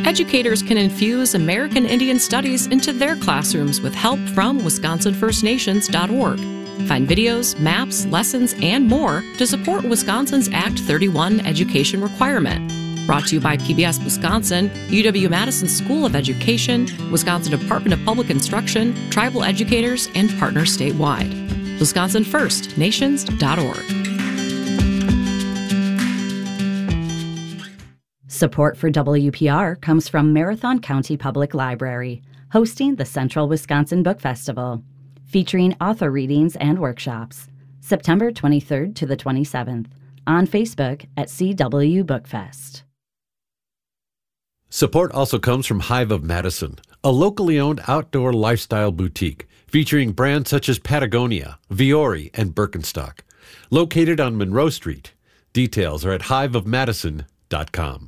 Educators can infuse American Indian Studies into their classrooms with help from WisconsinFirstNations.org. Find videos, maps, lessons, and more to support Wisconsin's Act 31 education requirement. Brought to you by PBS Wisconsin, UW-Madison School of Education, Wisconsin Department of Public Instruction, tribal educators, and partners statewide. WisconsinFirstNations.org. Support for WPR comes from Marathon County Public Library, hosting the Central Wisconsin Book Festival, featuring author readings and workshops, September 23rd to the 27th, on Facebook at CW Bookfest. Support also comes from Hive of Madison, a locally owned outdoor lifestyle boutique featuring brands such as Patagonia, Viore, and Birkenstock. Located on Monroe Street. Details are at hiveofmadison.com.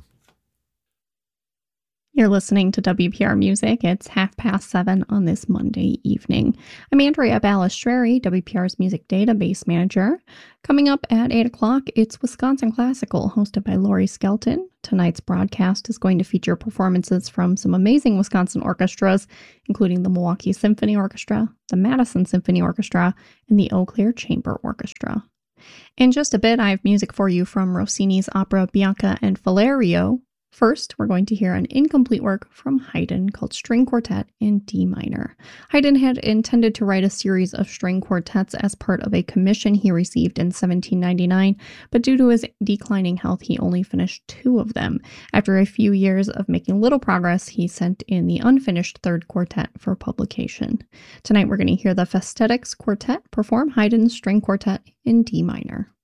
You're listening to WPR Music. It's 7:30 on this Monday evening. I'm Andrea Balistreri, WPR's Music Database Manager. Coming up at 8 o'clock, it's Wisconsin Classical, hosted by Lori Skelton. Tonight's broadcast is going to feature performances from some amazing Wisconsin orchestras, including the Milwaukee Symphony Orchestra, the Madison Symphony Orchestra, and the Eau Claire Chamber Orchestra. In just a bit, I have music for you from Rossini's opera Bianca and Valerio. First, we're going to hear an incomplete work from Haydn called String Quartet in D minor. Haydn had intended to write a series of string quartets as part of a commission he received in 1799, but due to his declining health, he only finished 2 of them. After a few years of making little progress, he sent in the unfinished 3rd quartet for publication. Tonight, we're going to hear the Festetics Quartet perform Haydn's String Quartet in D minor.